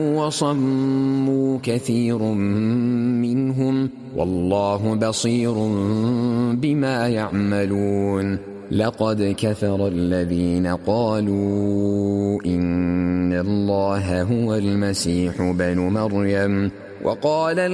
وصموا كثير منهم والله بصير بما يعملون. لقد كفر الذين قالوا إن الله هو المسيح بن مريم وقال